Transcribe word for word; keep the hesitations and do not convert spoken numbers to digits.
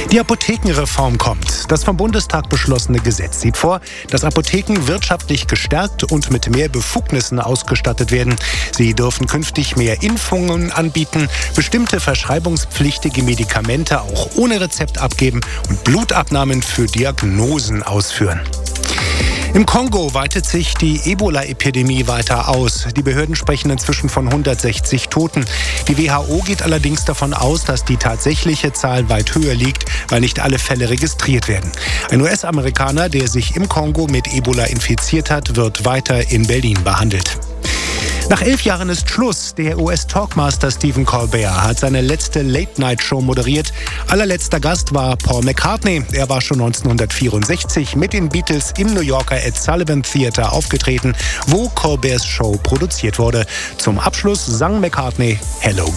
Die Apothekenreform kommt. Das vom Bundestag beschlossene Gesetz sieht vor, dass Apotheken wirtschaftlich gestärkt und mit mehr Befugnissen ausgestattet werden. Sie dürfen künftig mehr Impfungen anbieten, bestimmte verschreibungspflichtige Medikamente auch ohne Rezept abgeben und Blutabnahmen für Diagnosen ausführen. Im Kongo weitet sich die Ebola-Epidemie weiter aus. Die Behörden sprechen inzwischen von hundertsechzig Toten. Die W H O geht allerdings davon aus, dass die tatsächliche Zahl weit höher liegt, weil nicht alle Fälle registriert werden. Ein U S-Amerikaner, der sich im Kongo mit Ebola infiziert hat, wird weiter in Berlin behandelt. Nach elf Jahren ist Schluss. Der U S-Talkmaster Stephen Colbert hat seine letzte Late-Night-Show moderiert. Allerletzter Gast war Paul McCartney. Er war schon neunzehnhundertvierundsechzig mit den Beatles im New Yorker Ed Sullivan Theater aufgetreten, wo Colberts Show produziert wurde. Zum Abschluss sang McCartney Hello